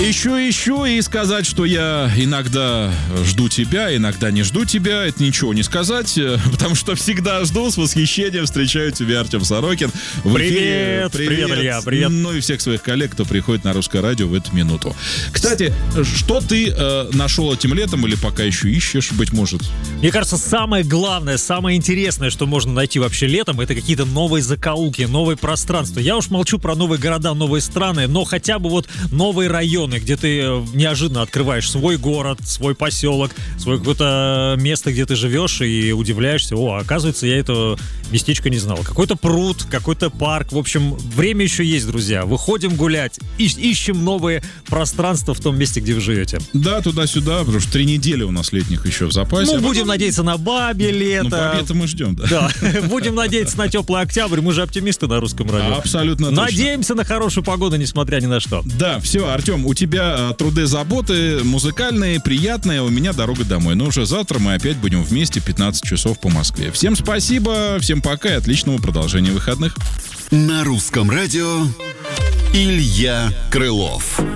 Ищу и сказать, что я иногда жду тебя, иногда не жду тебя, это ничего не сказать, потому что всегда жду, с восхищением встречаю тебя, Артем Сорокин. Привет, Илья, привет. Ну и всех своих коллег, кто приходит на Русское радио в эту минуту. Кстати, что ты нашел этим летом или пока еще ищешь, быть может? Мне кажется, самое главное, самое интересное, что можно найти вообще летом, это какие-то новые закоулки, новые пространства. Я уж молчу про новые города, новые страны, но хотя бы вот новые районы, где ты неожиданно открываешь свой город, свой поселок, свое какое-то место, где ты живешь, и удивляешься: о, оказывается, я это местечко не знал. Какой-то пруд, какой-то парк. В общем, время еще есть, друзья. Выходим гулять, ищем новые пространства в том месте, где вы живете. Да, туда-сюда, потому что 3 недели у нас летних еще в запасе. Ну, будем надеяться на бабье лето. Ну, бабье-то мы ждем, да. Да, будем надеяться на теплый октябрь. Мы же оптимисты на Русском радио. Абсолютно точно. Надеемся на хорошую погоду, несмотря ни на что. Да, все, Артем, у тебя труды, заботы музыкальные, приятные, у меня дорога домой. Но уже завтра мы опять будем вместе 15 часов по Москве. Всем спасибо, всем пока и отличного продолжения выходных. На Русском радио Илья Крылов.